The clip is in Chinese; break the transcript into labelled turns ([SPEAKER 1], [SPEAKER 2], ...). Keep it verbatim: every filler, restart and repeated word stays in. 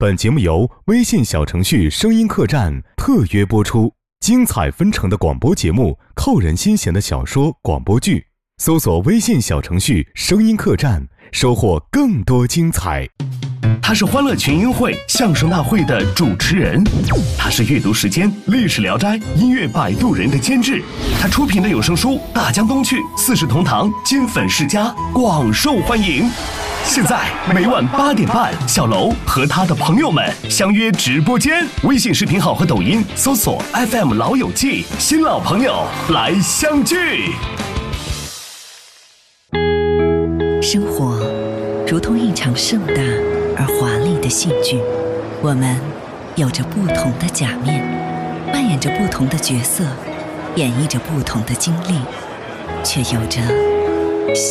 [SPEAKER 1] 本节目由微信小程序声音客栈特约播出，精彩纷呈的广播节目，扣人心弦的小说广播剧，搜索微信小程序声音客栈，收获更多精彩。
[SPEAKER 2] 他是欢乐群英会相声大会的主持人，他是阅读时间历史聊斋音乐摆渡人的监制，他出品的有声书《大江东去》四世同堂金粉世家广受欢迎。现在每晚八点半，小楼和他的朋友们相约直播间，微信视频号和抖音搜索 F M 老友记，新老朋友来相聚。
[SPEAKER 3] 生活如同一场盛大而华丽的戏剧，我们有着不同的假面，扮演着不同的角色，演绎着不同的经历，却有着